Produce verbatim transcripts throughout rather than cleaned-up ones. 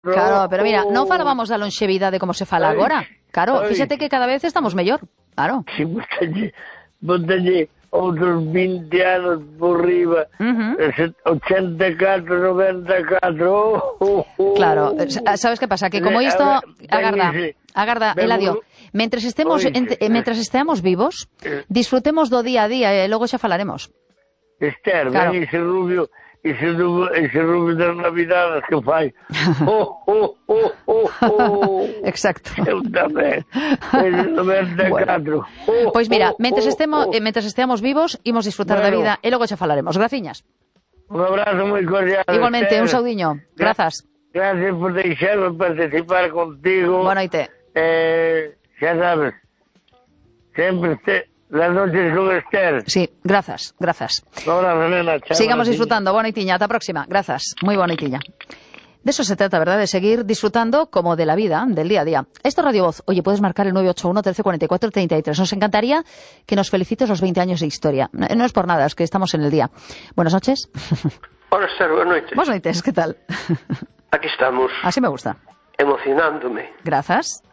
Claro, pero mira, non falábamos da lonxevidade como se fala agora. Claro, fíxate que cada vez estamos mellor. Claro. Si botalle outros vinte anos por riba, uh-huh. ochenta e catro, noventa e catro. Oh, oh, claro, sabes que pasa? Que como isto, agarda, agarda, Eladio, mentres estemos, ent, mentres esteamos vivos, disfrutemos do día a día e logo xa falaremos. Esther, claro. Ven ese rubio, ese, ese rubio das navidades que fai. Oh, oh, oh, oh, oh. Exacto. Eu tamén. noventa e catro. Bueno. Pois pues mira, mentres estemos, oh, oh. mentres esteamos vivos, imos disfrutar bueno. da vida e logo xa falaremos. Graciñas. Un abrazo moi cordial. Igualmente, Esther. Un saudiño. Grazas. Gracias por deixarme participar contigo. Boa noite. Eh, xa sabes, sempre te... Las noches con Esther. Sí, grazas, grazas. Hola, nena, chao. Sigamos disfrutando. Boa noitiña, ata a próxima. Grazas, moi boa noitiña. De eso se trata, ¿verdad? De seguir disfrutando como de la vida, del día a día. Esto es Radio Voz. Oye, puedes marcar el nueve ocho uno, trece, cuarenta y cuatro, treinta y tres. Nos encantaría que nos felicites los veinte años de historia. No es por nada, es que estamos en el día. Buenas noches. Hola, Esther, buenas noches. Buenas noches, ¿qué tal? Aquí estamos. Así me gusta. Emocionándome. Gracias.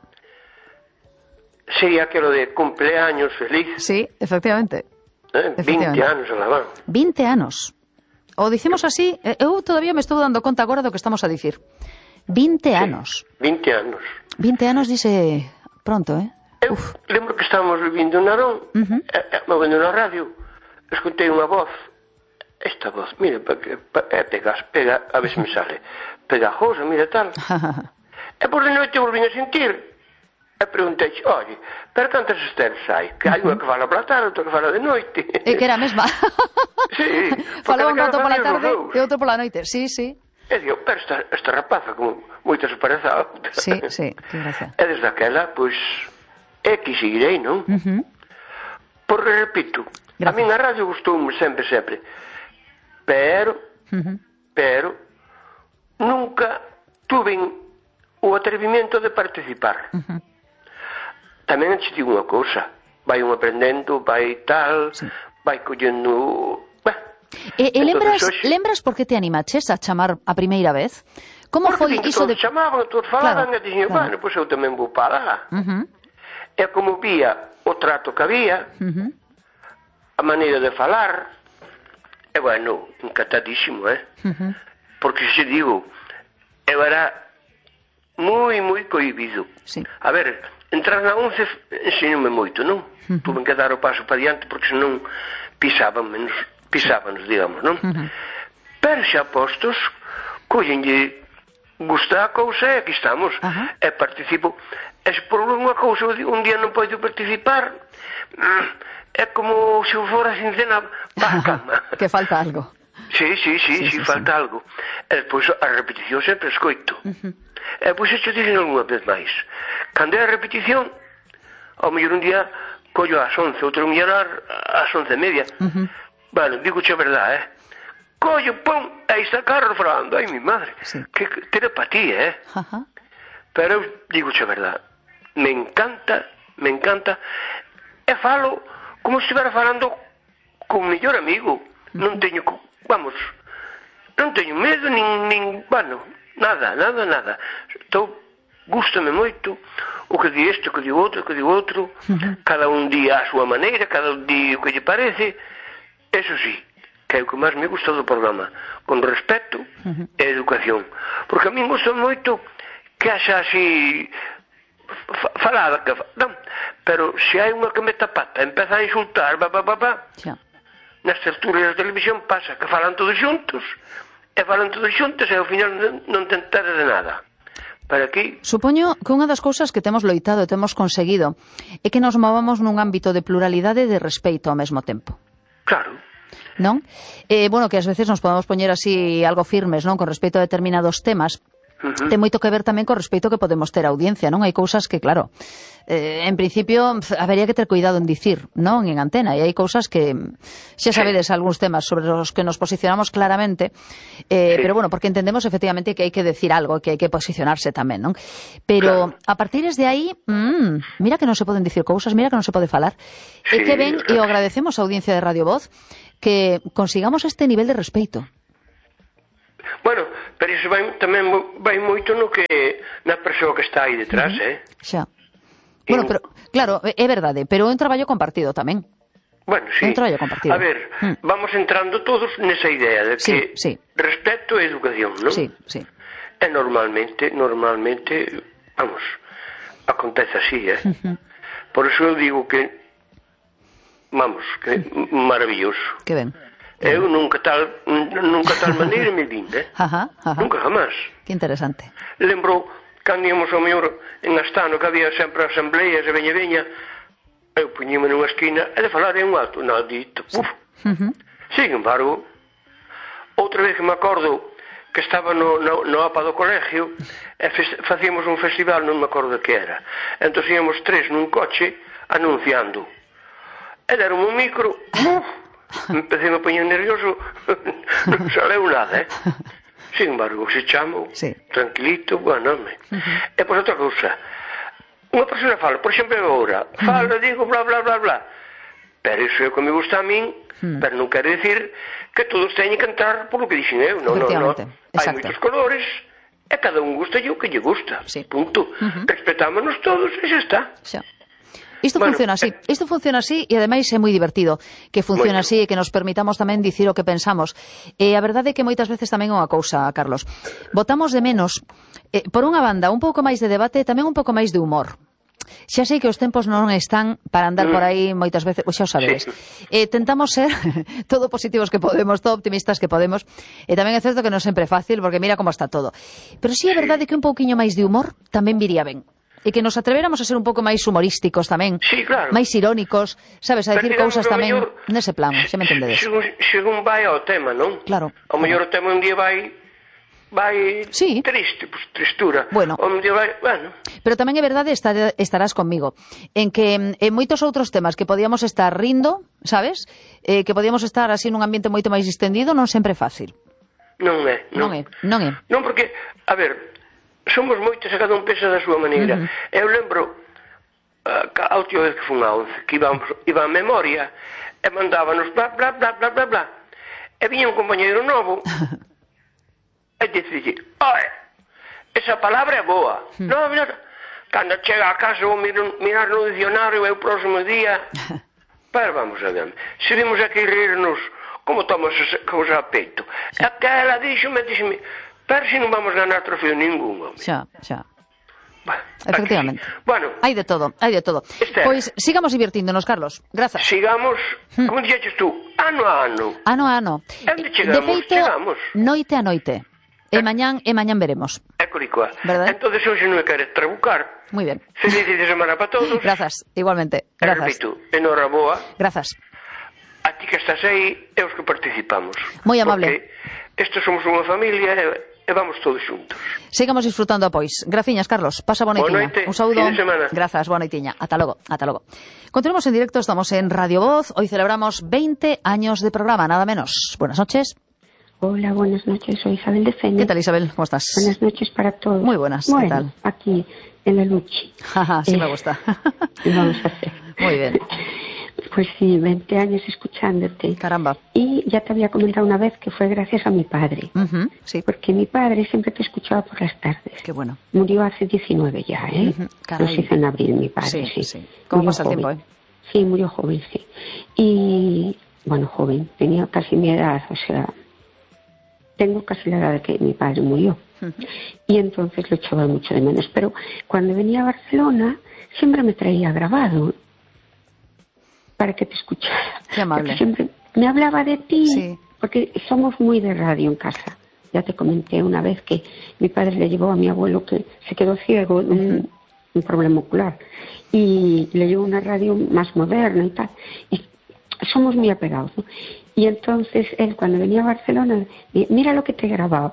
Sí, aquilo de cumpleaños feliz. Sí, efectivamente. Eh, efectivamente. vinte anos, la van. vinte anos. O dicimos así, eu todavía me estou dando conta agora do que estamos a dicir. vinte anos. Sí, vinte anos. vinte anos dice pronto, eh? Eu Uf. lembro que estábamos vivindo en Narón, uh-huh. e, e, movendo na radio, escutei unha voz, esta voz, mira, porque é pegas, pega, a ver se me sale, pegajosa, mira tal. E por de noite volvín a sentir. E preguntei, oye, pero cantas esteres hai? Que hai unha que fala pola tarde, outra que fala de noite. E que era a mesma. Sí. Falaba un rato pola tarde e outro pola noite, sí, sí. E digo, pero esta, esta rapaza, como moita se parece a outra. Sí, sí, que gracia. E desde aquela, pois, é que seguirei, non? Uh-huh. Porque, repito, gracias. A min a radio gustoume sempre, sempre. Pero, uh-huh. pero, nunca tuve o atrevimento de participar. Uh-huh. Tamén te digo unha cousa, vai un aprendendo, vai tal, sí. vai collendo... Bah, e, e lembras, lembras por que te animaches a chamar a primeira vez? Como foi iso de... Todos chamaban, todos falaban, claro, e dixen, claro. Bueno, pois eu tamén vou para lá. Uh-huh. E como vía o trato que había, uh-huh. a maneira de falar, e bueno, encantadísimo, eh? Uh-huh. Porque se digo, eu era moi, moi cohibido. Sí. A ver... Entrar na once ensinoume moito, non? Uh-huh. Tuve que dar o paso para diante porque senón pisaban menos, pisábanos, digamos, non? Uh-huh. Pero xa postos, collenlle gusta a cousa e aquí estamos. Uh-huh. E participo. E se por unha cousa un día non podo participar, é como se eu fora sin cena para a cama. Que falta algo. Sí, sí, sí, sí, sí, sí falta sí. algo. E despois a repetición sempre escoito. Uh-huh. E pois isto dicen alguna vez máis. Cando é a repetición, ao mellor un día collo ás once, outro un día ás once e media. Uh-huh. Bueno, digo che a verdade, eh? Collo, pum, aí está Carlos falando. Ai, mi madre, sí. Que telepatía, eh? Uh-huh. Pero eu digo che a verdade. Me encanta, me encanta. E falo como se estivera falando con o mellor amigo. Uh-huh. Non teño, vamos, non teño medo, nin, nin, bueno... Nada, nada, nada. Estou, gústame moito o que di isto, o que di outro, o que di outro. Uh-huh. Cada un di a súa maneira, cada un di o que lle parece. Eso sí, que é o que máis me gusta do programa. Con respeto uh-huh. e educación. Porque a mí gusta moito que haxa así falada. Que, non, pero se hai unha que meta pata, empeza a insultar, ba, ba, ba, ba. Yeah. Nas tertulias da televisión pasa que falan todos xuntos. E falan todos xuntos e ao final non tentades de nada. Para aquí... Supoño que unha das cousas que temos loitado e temos conseguido é que nos movamos nun ámbito de pluralidade e de respeito ao mesmo tempo. Claro. Non? Eh, bueno, que ás veces nos podemos poñer así algo firmes, non? Con respecto a determinados temas. Uh-huh. Ten moito que ver tamén con respecto que podemos ter a audiencia, non? Hai cousas que, claro, eh, en principio habería que ter cuidado en dicir, non? En antena, e hai cousas que xa sabedes algúns temas sobre os que nos posicionamos claramente, eh, sí. Pero bueno, porque entendemos efectivamente que hai que decir algo, que hai que posicionarse tamén, non? Pero claro. A partir de aí, mmm, mira que non se poden dicir cousas, mira que non se pode falar, sí, e que ven, e o agradecemos a audiencia de Radio Voz que consigamos este nivel de respeito. Bueno, pero iso vai, tamén vai moito no que na persoa que está aí detrás, uh -huh. eh? Xa. Bueno, pero, claro, é verdade, pero é un traballo compartido tamén. Bueno, sí. É un traballo compartido. A ver, mm. vamos entrando todos nesa idea de que sí, sí. respecto e educación, non? Sí, sí. E normalmente, normalmente, vamos, acontece así, eh? Uh -huh. Por eso eu digo que, vamos, que maravilloso. Que ben. Eu nunca tal, nunca tal maneira me vin, eh? Ajá, ajá. Nunca jamás. Que interesante. Lembro, cando íamos ao mellor en Astano, que había sempre asambleas e veña veña, eu puñíme nunha esquina e de falar en un alto, nadito, uf. Uh -huh. Sin embargo, outra vez que me acordo que estaba no, no, no A P A do colegio e facíamos un festival, non me acordo que era. Entón íamos tres nun coche anunciando. E deron un micro, uf, me empecé a poñer nervioso, non saleu nada, eh? Sin embargo, se chamo, sí. tranquilito, bueno, home. Uh -huh. E pois outra cousa, unha persona fala, por exemplo, agora, fala, uh -huh. digo, bla, bla, bla, bla, pero iso é o que me gusta a min, uh -huh. pero non quero dicir que todos teñen que entrar por lo que dixen eu, non, non, non. Hai moitos colores, e cada un gusta o que lle gusta, sí. punto. Uh -huh. Respetámonos todos e xa está. Xa. Isto bueno, funciona así, eh, isto funciona así e ademais é moi divertido que funcione así e que nos permitamos tamén dicir o que pensamos. E a verdade é que moitas veces tamén é unha cousa, Carlos. Botamos de menos, eh, por unha banda, un pouco máis de debate e tamén un pouco máis de humor. Xa sei que os tempos non están para andar por aí moitas veces, pois xa o sabedes. Sí. Eh, tentamos ser todo positivos que podemos, todo optimistas que podemos, e tamén é certo que non sempre é fácil, porque mira como está todo. Pero si sí é verdade que un pouquiño máis de humor tamén viría ben. E que nos atreveramos a ser un pouco máis humorísticos tamén, sí, claro. máis irónicos, sabes, a decir cousas tamén mellor, nese plan, se me entendedes. Según, según vai ao tema, non? Claro. Ao mellor o tema un día vai vai sí. triste, pues, tristura. Bueno. O un día vai, bueno. Pero tamén é verdade, estar, estarás conmigo, en que en moitos outros temas que podíamos estar rindo, sabes, eh, que podíamos estar así nun ambiente moito máis distendido, non sempre é fácil. Non é, non. Non é, non é. Non, porque, a ver, somos moitos e cada un pensa da súa maneira. Uh -huh. Eu lembro uh, a última vez que fun a once, que íbamos, iba a memoria e mandábanos bla, bla, bla, bla, bla, bla. E viña un compañeiro novo e dicille, oi, esa palabra é boa. Uh -huh. Non, mira, cando chega a casa vou mirar, mirar no dicionario e o próximo día... Pero vamos a ver, se vimos aquí rirnos como tomamos esa cousa a peito. E aquela díxome, díxome... Pero se non vamos ganar trofeo ningún, home. Xa, xa. Bueno, efectivamente. Aquí. Bueno. Hai de todo, hai de todo. Esther, pois sigamos divirtíndonos, Carlos. Grazas. Sigamos, hmm. como dixeches tú, ano a ano. Ano a ano. Onde chegamos? De feito, chegamos. noite a noite. E eh. mañán, e mañán veremos. É coricua. Verdade? Entonces hoxe non me queres trabucar. Moi ben. Feliz de semana para todos. Grazas, igualmente. Grazas. E repito, enhoraboa. Grazas. A ti que estás aí e os que participamos. Moi amable. Porque estes somos unha familia e... e vamos todos xuntos. Sigamos disfrutando, pois. Graciñas, Carlos. Pasa boa noitiña. Un saúdo. Fin de semana. Grazas, boa noitiña. Ata logo, ata logo. Continuamos en directo, estamos en Radio Voz. Hoy celebramos veinte años de programa, nada menos. Buenas noches. Hola, buenas noches. Soy Isabel de Fene. ¿Qué tal, Isabel? ¿Cómo estás? Buenas noches para todos. Muy buenas. Bueno, ¿qué tal? Aquí, en la lucha. sí eh, me gusta. Vamos a hacer. Muy bien. Pues sí, veinte años escuchándote. Caramba. Y ya te había comentado una vez que fue gracias a mi padre. Uh-huh, sí. Porque mi padre siempre te escuchaba por las tardes. Qué bueno. Murió hace diecinueve ya, ¿eh? Uh-huh, Nos hizo en abril mi padre, sí. Sí, sí. ¿Cómo murió pasa el tiempo, eh? Sí, murió joven, sí. Y, bueno, joven, tenía casi mi edad, o sea, tengo casi la edad de que mi padre murió. Uh-huh. Y entonces lo echaba mucho de menos. Pero cuando venía a Barcelona, siempre me traía grabado para que te escuchara. Qué amable. Porque siempre me hablaba de ti, sí. Porque somos muy de radio en casa. Ya te comenté una vez que mi padre le llevó a mi abuelo que se quedó ciego, uh-huh. un, un problema ocular, y le llevó una radio más moderna y tal. Y somos muy apegados, ¿no? Y entonces él, cuando venía a Barcelona, mira lo que te he grabado.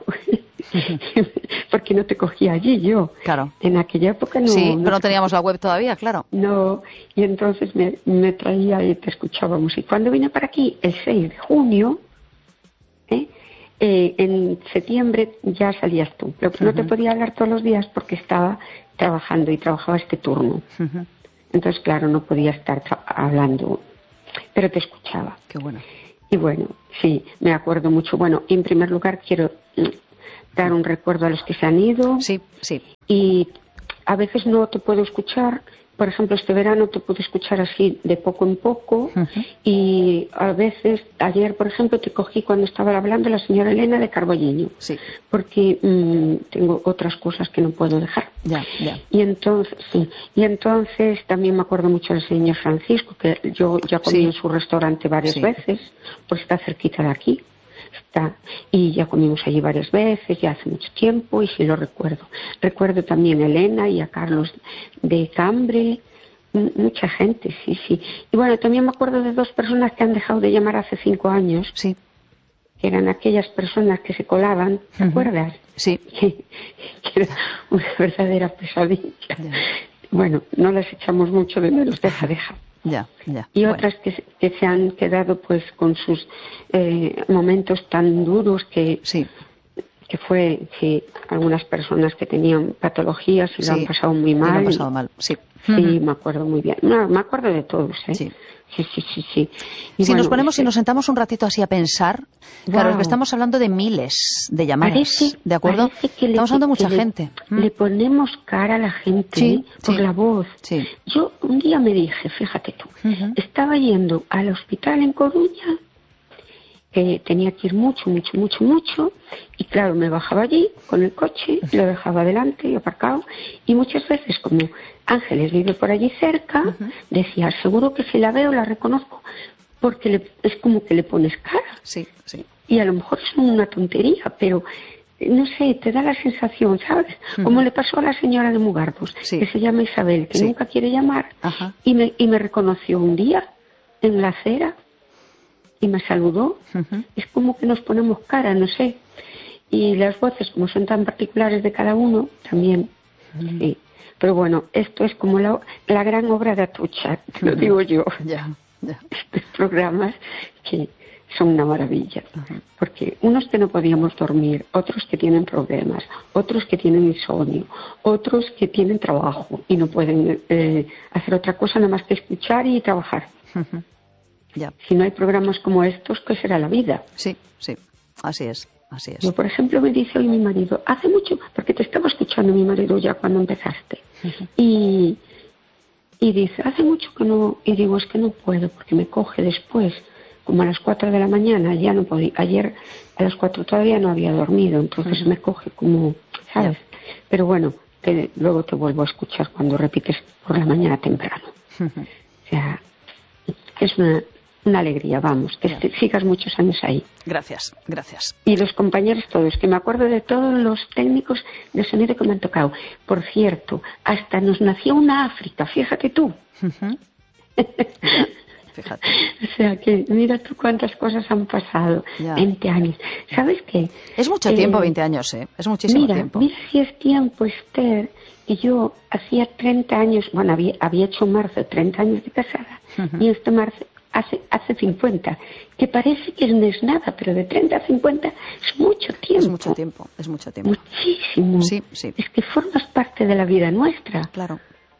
Porque no te cogía allí yo. Claro. En aquella época no. Sí, no pero no teníamos la web todavía, claro. No, y entonces me, me traía y te escuchábamos. Y cuando vine para aquí, el seis de junio, ¿eh? Eh, en septiembre ya salías tú. Pero uh-huh. no te podía hablar todos los días porque estaba trabajando y trabajaba este turno. Uh-huh. Entonces, claro, no podía estar hablando, pero te escuchaba. Qué bueno. Y bueno, sí, me acuerdo mucho. Bueno, en primer lugar quiero dar un recuerdo a los que se han ido. Sí, sí. Y a veces no te puedo escuchar. Por ejemplo, este verano te pude escuchar así de poco en poco, uh-huh. y a veces, ayer por ejemplo, te cogí cuando estaba hablando la señora Elena de Carballiño, sí. porque mmm, tengo otras cosas que no puedo dejar. Ya, ya. Y entonces, sí, y entonces también me acuerdo mucho del señor Francisco, que yo ya comí sí. en su restaurante varias sí. veces, porque está cerquita de aquí. Está, y ya comimos allí varias veces, ya hace mucho tiempo, y sí lo recuerdo. Recuerdo también a Elena y a Carlos de Cambre, m- mucha gente, sí, sí. Y bueno, también me acuerdo de dos personas que han dejado de llamar hace cinco años, sí. que eran aquellas personas que se colaban, ¿te uh-huh. acuerdas? Sí. Que, que era una verdadera pesadilla. Yeah. Bueno, no las echamos mucho de menos, deja, deja. Ya, ya. Y otras bueno. que, que se han quedado pues con sus eh, momentos tan duros que sí. que fue sí, algunas personas que tenían patologías y sí. lo han pasado muy mal. Y lo han pasado mal, sí. Sí, uh-huh. me acuerdo muy bien. No, me acuerdo de todos, ¿eh? Sí. Sí, sí, sí, sí. Y si bueno, nos ponemos y este... nos sentamos un ratito así a pensar, wow. claro, es que estamos hablando de miles de llamadas, parece, ¿de acuerdo? Que estamos hablando de mucha le, gente. Le ponemos cara a la gente sí, ¿eh? por sí. la voz. Sí. Yo un día me dije, fíjate tú, uh-huh. estaba yendo al hospital en Coruña, que tenía que ir mucho, mucho, mucho, mucho, y claro, me bajaba allí con el coche, lo dejaba adelante y aparcado, y muchas veces, como Ángeles vive por allí cerca, uh-huh. decía, seguro que si la veo la reconozco, porque le, es como que le pones cara. Sí, sí. Y a lo mejor es una tontería, pero no sé, te da la sensación, ¿sabes? Uh-huh. Como le pasó a la señora de Mugardos, sí. que se llama Isabel, que sí. nunca quiere llamar, uh-huh. y me, y me reconoció un día en la acera, y me saludó. Uh-huh. Es como que nos ponemos cara, no sé. Y las voces, como son tan particulares de cada uno, también. Uh-huh. Sí. Pero bueno, esto es como la, la gran obra de Atucha, te lo uh-huh. digo yo. Yeah, yeah. Estos programas que son una maravilla. Uh-huh. Porque unos que no podíamos dormir, otros que tienen problemas, otros que tienen insomnio, otros que tienen trabajo y no pueden eh, hacer otra cosa nada más que escuchar y trabajar. Uh-huh. Ya. Si no hay programas como estos, ¿qué será la vida? Sí, sí, así es, así es. Yo, por ejemplo, me dice hoy mi marido, hace mucho, porque te estaba escuchando mi marido ya cuando empezaste, uh-huh. y, y dice, hace mucho que no, y digo, es que no puedo, porque me coge después, como a las cuatro de la mañana, ya no podía, ayer a las cuatro todavía no había dormido, entonces uh-huh. me coge como, ¿sabes? Yeah. Pero bueno, te, luego te vuelvo a escuchar cuando repites por la mañana temprano. Uh-huh. O sea, es una... Una alegría, vamos, que te, sigas muchos años ahí. Gracias, gracias. Y los compañeros todos, que me acuerdo de todos los técnicos de sonido que me han tocado. Por cierto, hasta nos nació una África, fíjate tú. Uh-huh. Ya, fíjate. O sea, que mira tú cuántas cosas han pasado. Ya. veinte años. ¿Sabes qué? Es mucho eh, tiempo, veinte años, ¿eh? Es muchísimo mira, tiempo. Mira si es tiempo, Esther, que yo hacía treinta años, bueno, había, había hecho en marzo treinta años de casada, uh-huh. y este marzo Hace, hace cincuenta, que parece que no es nada, pero de treinta a cincuenta es mucho tiempo. Es mucho tiempo, es mucho tiempo. Muchísimo. Sí, sí. Es que formas parte de la vida nuestra. Claro.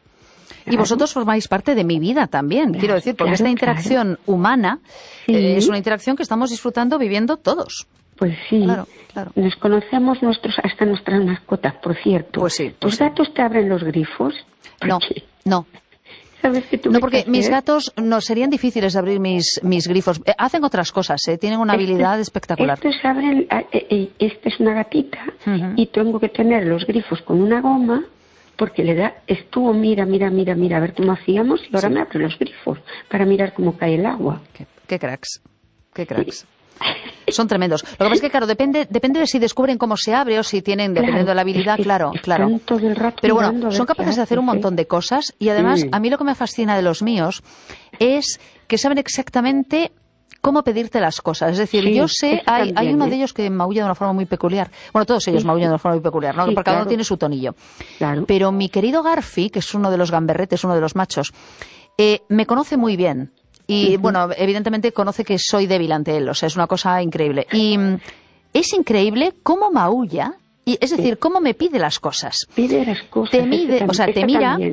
Y claro. Vosotros formáis parte de mi vida también, claro, quiero decir, porque claro, esta interacción claro. humana sí. eh, es una interacción que estamos disfrutando viviendo todos. Pues sí, claro, claro. Nos conocemos nuestros hasta nuestras mascotas, por cierto. Pues sí. ¿Tus pues gatos sí. te abren los grifos? No, no. ¿Sabes que tú no, porque mis gatos no serían difíciles de abrir mis, mis grifos. Eh, hacen otras cosas, ¿eh? Tienen una habilidad estos, espectacular. Estos abren, eh, eh, esta es una gatita uh-huh. y tengo que tener los grifos con una goma porque le da, estuvo, mira, mira, mira, mira, a ver cómo hacíamos y ahora sí. me abre los grifos para mirar cómo cae el agua. Qué, qué cracks, qué cracks. Sí. Son tremendos. Lo que pasa es que, claro, depende, depende de si descubren cómo se abre o si tienen, claro, dependiendo de la habilidad, es que claro, claro. Todo el rato Pero bueno, son capaces de hacer un montón de cosas y además, sí. a mí lo que me fascina de los míos es que saben exactamente cómo pedirte las cosas. Es decir, sí, yo sé, hay, también, hay uno ¿eh? de ellos que maulla de una forma muy peculiar. Bueno, todos ellos sí. maullan de una forma muy peculiar, ¿no? Sí, porque cada claro. uno tiene su tonillo. Claro. Pero mi querido Garfi, que es uno de los gamberretes, uno de los machos, eh, me conoce muy bien. Y, uh-huh. bueno, evidentemente conoce que soy débil ante él, o sea, es una cosa increíble. Y mm, es increíble cómo maulla, y es decir, sí. cómo me pide las cosas. Pide las cosas. Te mide, tam- o sea, te mira, también.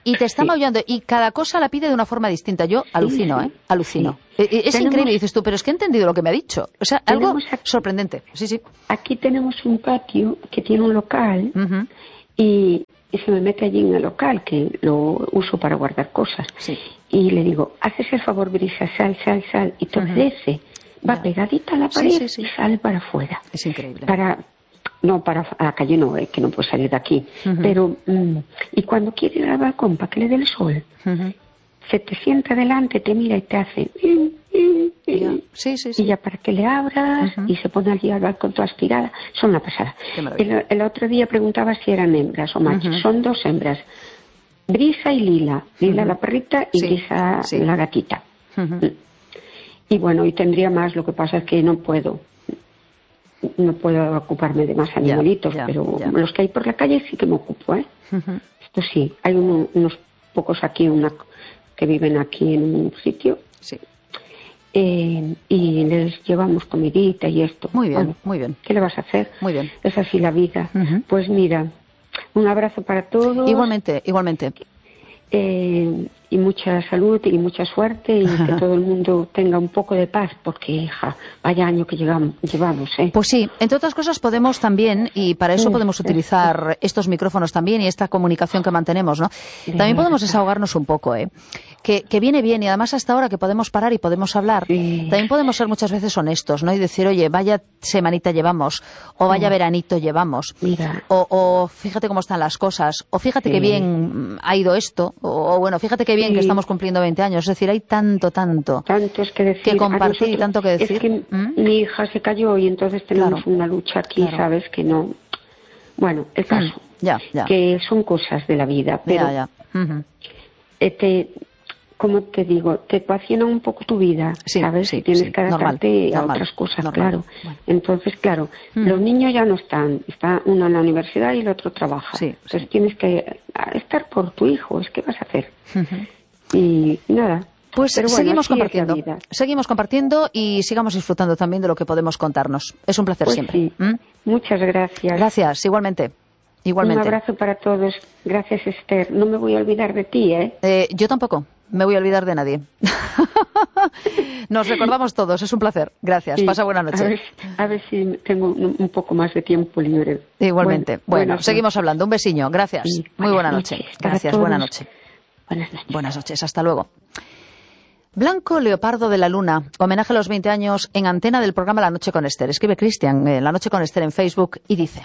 y te está Sí. maullando y cada cosa la pide de una forma distinta. Yo alucino, sí, ¿eh? Alucino. sí. Eh, Es Tenemos- increíble, dices tú, pero es que he entendido lo que me ha dicho. O sea, algo Tenemos aquí- sorprendente. Sí, sí. Aquí tenemos un patio que tiene un local Ujú. y, y se me mete allí en el local, que lo uso para guardar cosas. Sí. Y le digo, haces el favor, Brisa, sal, sal, sal. Y te Ujú. obedece. Va Ya. pegadita a la Sí, pared sí, sí. y sale para afuera. Es increíble. Para, no, para a la calle no, eh, que no puede salir de aquí. Ujú. Pero, mm, y cuando quiere ir al balcón para que le dé el sol, Ujú. se te sienta delante, te mira y te hace... mm, mm, Ya. mm. Sí, sí, sí. Y ya para que le abras, Ujú. y se pone allí al balcón toda aspirada. Son una pasada. Qué maravilla. El, el otro día preguntaba si eran hembras o machos. Ujú. Son dos hembras. Brisa y Lila. Lila Ujú. la perrita y Sí, Brisa sí. la gatita. Ujú. Y bueno, y tendría más, lo que pasa es que no puedo. No puedo ocuparme de más animalitos, ya, pero ya. los que hay por la calle sí que me ocupo, ¿eh? Ujú. Esto sí, hay uno- unos pocos aquí, una, que viven aquí en un sitio, Sí. eh, y les llevamos comidita y esto. Muy bien, Bueno, muy bien. ¿qué le vas a hacer? Muy bien. Es así la vida. Ujú. Pues mira, un abrazo para todos. Igualmente, igualmente. eh, y mucha salud y mucha suerte y que todo el mundo tenga un poco de paz, porque, hija, vaya año que llegamos, llevamos, ¿eh? Pues sí, entre otras cosas podemos también, y para eso Sí, podemos sí, utilizar estos micrófonos también y esta comunicación que mantenemos, ¿no? También podemos desahogarnos un poco, ¿eh? Que, que viene bien, y además hasta ahora que podemos parar y podemos hablar, Sí. también podemos ser muchas veces honestos, ¿no? Y decir, oye, vaya semanita llevamos, o vaya veranito llevamos, Mira. o, o fíjate cómo están las cosas, o fíjate Sí. qué bien mm, ha ido esto, o, o bueno, fíjate qué bien Sí. que estamos cumpliendo veinte años. Es decir, hay tanto, tanto. Tanto es que decir. Que a compartir y nosotros- tanto que decir. Es que ¿Mm? mi hija se cayó y entonces tenemos Claro. una lucha aquí, Claro. ¿sabes? Que no. Bueno, el caso. Mm, ya, ya. Que son cosas de la vida, pero Ya, ya. Ujú. eh, te, ¿cómo te digo? Te ecuaciona un poco tu vida, Sí, ¿sabes? sí, Y tienes sí, que normal, adaptarte a normal, otras cosas, normal. claro. Bueno. Entonces, claro, Mm. los niños ya no están. Está uno en la universidad y el otro trabaja. Sí, Entonces sí. tienes que estar por tu hijo, es que vas a hacer. Ujú. Y nada. Pues Pero bueno, seguimos así es la compartiendo, vida. seguimos compartiendo y sigamos disfrutando también de lo que podemos contarnos. Es un placer Pues siempre. sí. ¿Mm? Muchas gracias. Gracias, igualmente. Igualmente. Un abrazo para todos. Gracias, Esther. No me voy a olvidar de ti, ¿eh? Eh, yo tampoco me voy a olvidar de nadie. Nos recordamos todos, es un placer. Gracias, Sí. pasa buena A ver, noche. a ver si tengo un, un poco más de tiempo libre. Igualmente. Bueno, buenas seguimos noches. hablando. Un besiño, gracias. Sí, Muy buenas buena noche. noches para Gracias, todos. buena noche. Buenas noches. Buenas noches, hasta luego. Blanco Leopardo de la Luna, homenaje a los veinte años en antena del programa La Noche con Esther. Escribe Cristian, eh, La Noche con Esther en Facebook, y dice: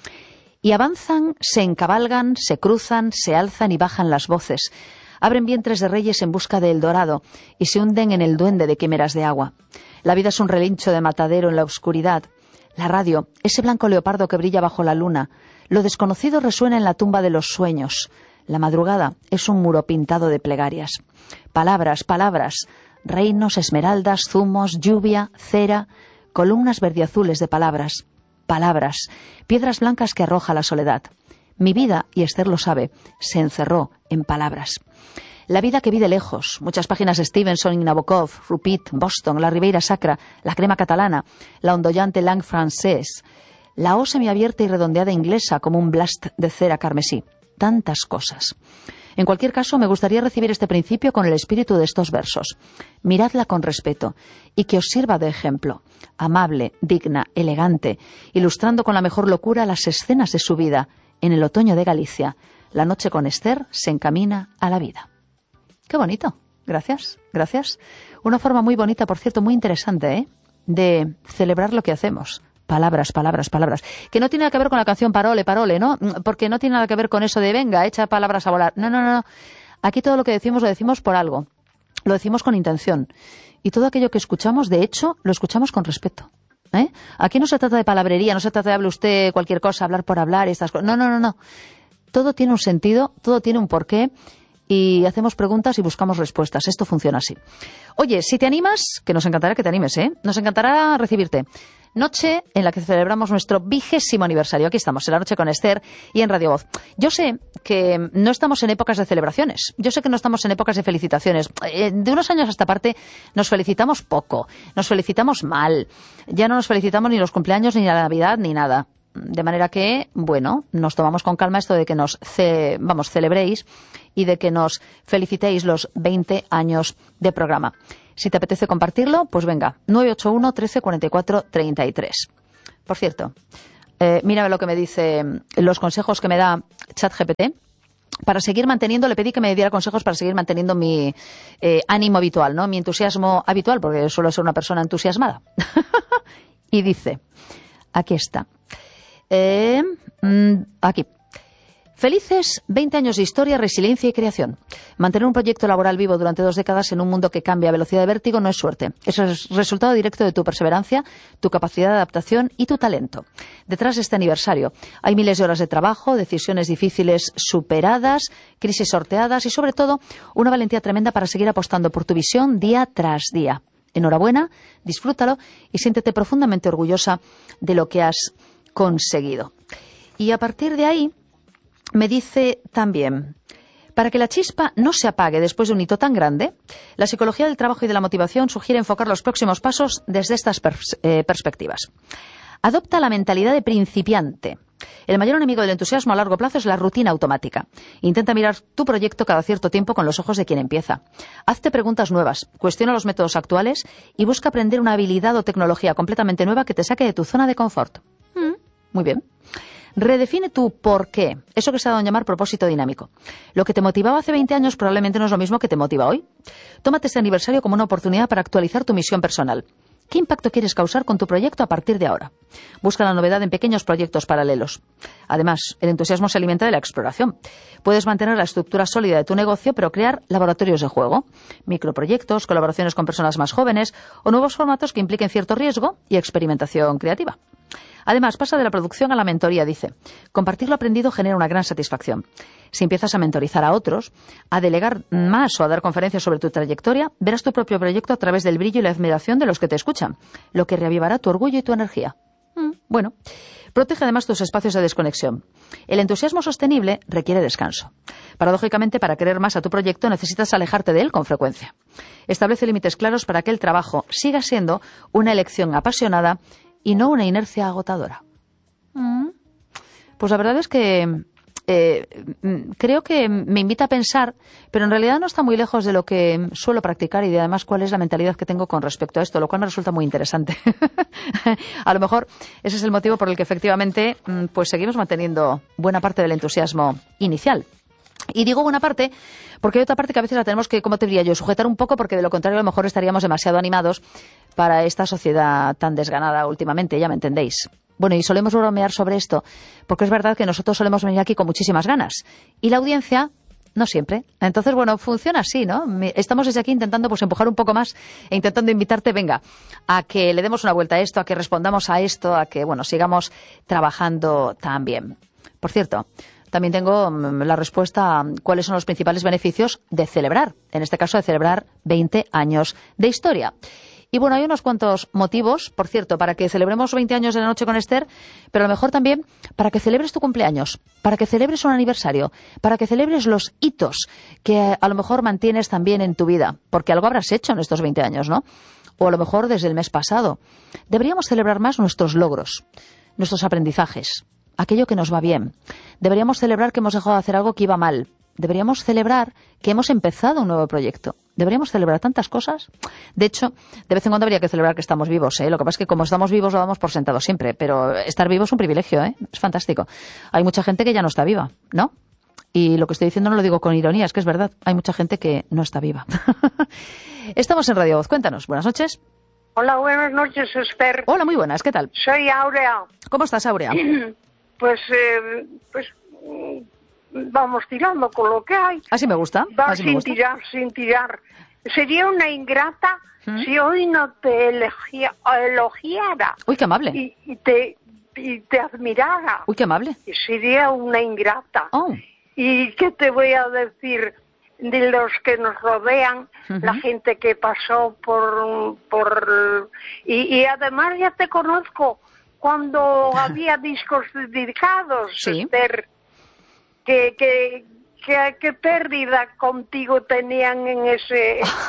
y avanzan, se encabalgan, se cruzan, se alzan y bajan las voces. Abren vientres de reyes en busca de El Dorado y se hunden en el duende de quimeras de agua. La vida es un relincho de matadero en la oscuridad. La radio, ese blanco leopardo que brilla bajo la luna. Lo desconocido resuena en la tumba de los sueños. La madrugada es un muro pintado de plegarias. Palabras, palabras, reinos, esmeraldas, zumos, lluvia, cera, columnas verdiazules de palabras. Palabras, piedras blancas que arroja la soledad. Mi vida, y Esther lo sabe, se encerró en palabras. La vida que vi de lejos, muchas páginas de Stevenson y Nabokov, Rupit, Boston, la Ribeira Sacra, la crema catalana, la ondollante langue francés, la O semiabierta y redondeada inglesa como un blast de cera carmesí. Tantas cosas. En cualquier caso, me gustaría recibir este principio con el espíritu de estos versos. Miradla con respeto y que os sirva de ejemplo. Amable, digna, elegante, ilustrando con la mejor locura las escenas de su vida. En el otoño de Galicia, la noche con Esther se encamina a la vida. Qué bonito. Gracias, gracias. Una forma muy bonita, por cierto, muy interesante, ¿eh? De celebrar lo que hacemos. Palabras, palabras, palabras. Que no tiene nada que ver con la canción Parole, Parole, ¿no? Porque no tiene nada que ver con eso de venga, echa palabras a volar. No, no, no, no. Aquí todo lo que decimos lo decimos por algo. Lo decimos con intención. Y todo aquello que escuchamos, de hecho, lo escuchamos con respeto. ¿Eh? Aquí no se trata de palabrería, no se trata de hable usted cualquier cosa, hablar por hablar y estas cosas. No, no, no, no. Todo tiene un sentido, todo tiene un porqué. Y hacemos preguntas y buscamos respuestas. Esto funciona así. Oye, si te animas, que nos encantará que te animes, ¿eh? Nos encantará recibirte. Noche en la que celebramos nuestro vigésimo aniversario. Aquí estamos, en La Noche con Esther y en Radio Voz. Yo sé que no estamos en épocas de celebraciones. Yo sé que no estamos en épocas de felicitaciones. De unos años a esta parte nos felicitamos poco. Nos felicitamos mal. Ya no nos felicitamos ni los cumpleaños, ni la Navidad, ni nada. De manera que, bueno, nos tomamos con calma esto de que nos, ce, vamos, celebréis y de que nos felicitéis los veinte años de programa. Si te apetece compartirlo, pues venga, nueve ocho uno, trece, cuarenta y cuatro, treinta y tres. Por cierto, eh, mira lo que me dice, los consejos que me da ChatGPT. Para seguir manteniendo, le pedí que me diera consejos para seguir manteniendo mi eh, ánimo habitual, ¿no? Mi entusiasmo habitual, porque suelo ser una persona entusiasmada. Y dice, aquí está, eh, aquí. Felices veinte años de historia, resiliencia y creación. Mantener un proyecto laboral vivo durante dos décadas en un mundo que cambia a velocidad de vértigo no es suerte. Eso es resultado directo de tu perseverancia, tu capacidad de adaptación y tu talento. Detrás de este aniversario hay miles de horas de trabajo, decisiones difíciles superadas, crisis sorteadas y, sobre todo, una valentía tremenda para seguir apostando por tu visión día tras día. Enhorabuena, disfrútalo y siéntete profundamente orgullosa de lo que has conseguido. Y a partir de ahí, me dice también, para que la chispa no se apague después de un hito tan grande, la psicología del trabajo y de la motivación sugiere enfocar los próximos pasos desde estas pers- eh, perspectivas. Adopta la mentalidad de principiante. El mayor enemigo del entusiasmo a largo plazo es la rutina automática. Intenta mirar tu proyecto cada cierto tiempo con los ojos de quien empieza. Hazte preguntas nuevas, cuestiona los métodos actuales y busca aprender una habilidad o tecnología completamente nueva que te saque de tu zona de confort. Mm, muy bien. Redefine tu por qué, eso que se ha dado a llamar propósito dinámico. Lo que te motivaba hace veinte años probablemente no es lo mismo que te motiva hoy. Tómate este aniversario como una oportunidad para actualizar tu misión personal. ¿Qué impacto quieres causar con tu proyecto a partir de ahora? Busca la novedad en pequeños proyectos paralelos. Además, el entusiasmo se alimenta de la exploración. Puedes mantener la estructura sólida de tu negocio, pero crear laboratorios de juego, microproyectos, colaboraciones con personas más jóvenes o nuevos formatos que impliquen cierto riesgo y experimentación creativa. Además, pasa de la producción a la mentoría, dice. Compartir lo aprendido genera una gran satisfacción. Si empiezas a mentorizar a otros, a delegar más o a dar conferencias sobre tu trayectoria, verás tu propio proyecto a través del brillo y la admiración de los que te escuchan, lo que reavivará tu orgullo y tu energía. Mm, bueno, protege además tus espacios de desconexión. El entusiasmo sostenible requiere descanso. Paradójicamente, para querer más a tu proyecto necesitas alejarte de él con frecuencia. Establece límites claros para que el trabajo siga siendo una elección apasionada y no una inercia agotadora. Mm. Pues la verdad es que eh, creo que me invita a pensar, pero en realidad no está muy lejos de lo que suelo practicar y de además cuál es la mentalidad que tengo con respecto a esto, lo cual me resulta muy interesante. A lo mejor ese es el motivo por el que efectivamente pues seguimos manteniendo buena parte del entusiasmo inicial. Y digo buena parte porque hay otra parte que a veces la tenemos que, como te diría yo, sujetar un poco, porque de lo contrario a lo mejor estaríamos demasiado animados para esta sociedad tan desganada últimamente, ya me entendéis. Bueno, y solemos bromear sobre esto, porque es verdad que nosotros solemos venir aquí con muchísimas ganas. Y la audiencia, no siempre. Entonces, bueno, funciona así, ¿no? Estamos desde aquí intentando pues empujar un poco más e intentando invitarte, venga, a que le demos una vuelta a esto, a que respondamos a esto, a que, bueno, sigamos trabajando también. Por cierto, también tengo la respuesta a cuáles son los principales beneficios de celebrar, en este caso de celebrar veinte años de historia. Y bueno, hay unos cuantos motivos, por cierto, para que celebremos veinte años de La Noche con Esther, pero a lo mejor también para que celebres tu cumpleaños, para que celebres un aniversario, para que celebres los hitos que a lo mejor mantienes también en tu vida, porque algo habrás hecho en estos veinte años, ¿no? O a lo mejor desde el mes pasado. Deberíamos celebrar más nuestros logros, nuestros aprendizajes, aquello que nos va bien. Deberíamos celebrar que hemos dejado de hacer algo que iba mal. Deberíamos celebrar que hemos empezado un nuevo proyecto. Deberíamos celebrar tantas cosas. De hecho, de vez en cuando habría que celebrar que estamos vivos, ¿eh? Lo que pasa es que como estamos vivos lo damos por sentado siempre, pero estar vivo es un privilegio, ¿eh? Es fantástico. Hay mucha gente que ya no está viva, ¿no? Y lo que estoy diciendo no lo digo con ironía, es que es verdad. Hay mucha gente que no está viva. Estamos en Radio Voz. Cuéntanos. Buenas noches. Hola, buenas noches, Esther. Hola, muy buenas. ¿Qué tal? Soy Aurea. ¿Cómo estás, Aurea? Pues, eh, pues vamos tirando con lo que hay. Así me gusta. Va Así sin me gusta. tirar, sin tirar. Sería una ingrata ¿Mm? si hoy no te elogia, elogiara. Uy, qué amable. Y, y, te, y te admirara. Uy, qué amable. Sería una ingrata. Oh. ¿Y qué te voy a decir de los que nos rodean? Uh-huh. La gente que pasó por... por y, y además ya te conozco. Cuando había discos dedicados, sí. Esther, que, que, que, que pérdida contigo tenían en ese,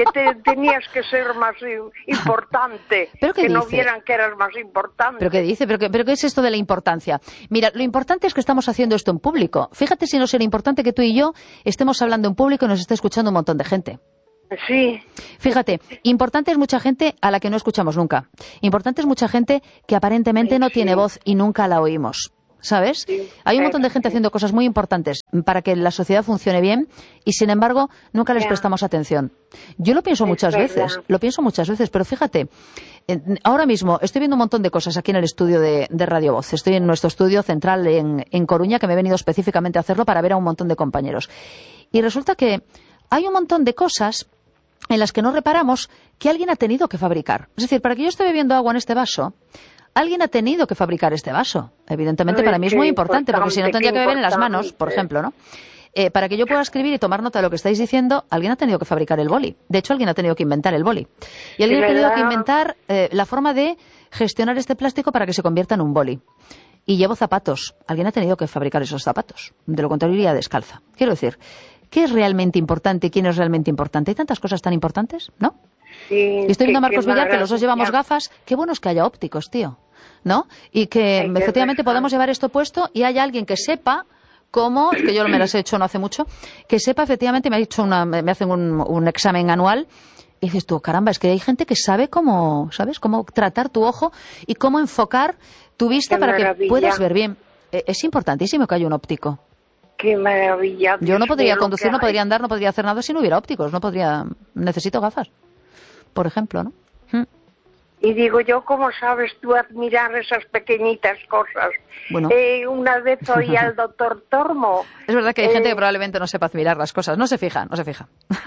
que te, tenías que ser más importante, ¿Pero qué que no dice? vieran que eras más importante. ¿Pero qué dice? ¿Pero qué, ¿Pero qué es esto de la importancia? Mira, lo importante es que estamos haciendo esto en público. Fíjate si no será importante que tú y yo estemos hablando en público y nos esté escuchando un montón de gente. Sí. Fíjate, importante es mucha gente a la que no escuchamos nunca. Importante es mucha gente que aparentemente no sí. tiene voz y nunca la oímos. ¿Sabes? Sí, Hay un montón de gente sí. haciendo cosas muy importantes para que la sociedad funcione bien y, sin embargo, nunca les Ya. prestamos atención. Yo lo pienso Es muchas verdad. veces, lo pienso muchas veces, pero fíjate, eh, ahora mismo estoy viendo un montón de cosas aquí en el estudio de, de Radio Voz. Estoy en nuestro estudio central en, en Coruña, que me he venido específicamente a hacerlo para ver a un montón de compañeros. Y resulta que hay un montón de cosas en las que no reparamos que alguien ha tenido que fabricar. Es decir, para que yo esté bebiendo agua en este vaso, alguien ha tenido que fabricar este vaso. Evidentemente, Ay, para mí es qué muy importante, porque si no importante, tendría que beber en las qué manos, por importante. ejemplo, ¿no? Eh, para que yo pueda escribir y tomar nota de lo que estáis diciendo, alguien ha tenido que fabricar el boli. De hecho, alguien ha tenido que inventar el boli. Y alguien Sí, ha tenido ¿verdad? que inventar eh, la forma de gestionar este plástico para que se convierta en un boli. Y llevo zapatos. Alguien ha tenido que fabricar esos zapatos. De lo contrario, iría descalza. Quiero decir, ¿qué es realmente importante y quién es realmente importante? Hay tantas cosas tan importantes, ¿no? Sí, Y estoy viendo a qué- Marcos qué Villar, que los dos llevamos maravilla. gafas. Qué bueno es que haya ópticos, tío. ¿No? Y que Ay, qué efectivamente verdad. podamos llevar esto puesto y haya alguien que sepa cómo, que yo me las he hecho no hace mucho, que sepa efectivamente, me ha hecho una, me hacen un, un examen anual y dices tú, caramba, es que hay gente que sabe cómo, ¿sabes? Cómo tratar tu ojo y cómo enfocar tu vista Qué para que maravilla. puedas ver bien. Eh, Es importantísimo que haya un óptico. Qué maravilla. Yo no Dios podría mío, lo conducir, que no hay. podría andar, no podría hacer nada si no hubiera ópticos. No podría. Necesito gafas, por ejemplo, ¿no? Mm. Y digo yo, ¿cómo sabes tú admirar esas pequeñitas cosas? Bueno. Eh, una vez oí al doctor Tormo. Es verdad que hay eh, gente que probablemente no sepa admirar las cosas. No se fija, no se fija.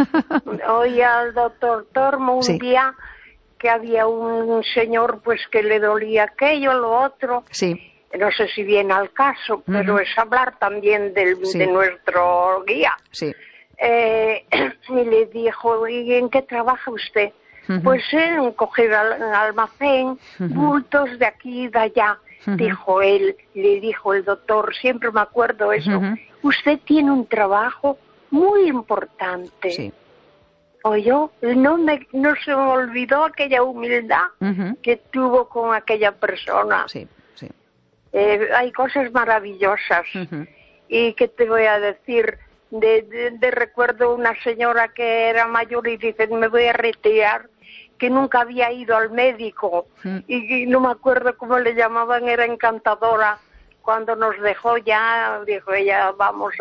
Oí al doctor Tormo un Sí. día que había un señor pues que le dolía aquello, lo otro. Sí, No sé si viene al caso, pero Ujú. es hablar también del, Sí. de nuestro guía. sí. Eh, y le dijo, ¿y en qué trabaja usted? Ujú. Pues en coger al, almacén, Ujú. bultos de aquí y de allá. Ujú. Dijo él, le dijo el doctor, siempre me acuerdo eso. Ujú. Usted tiene un trabajo muy importante. Sí. Oyó, no, me, no se me olvidó aquella humildad Ujú. que tuvo con aquella persona. Sí, sí. Eh, hay cosas maravillosas. Ujú. ¿Y qué te voy a decir? De, de, de recuerdo una señora que era mayor y dice, me voy a retirar, que nunca había ido al médico. Mm. Y, y no me acuerdo cómo le llamaban, era encantadora. Cuando nos dejó ya, dijo ella, vamos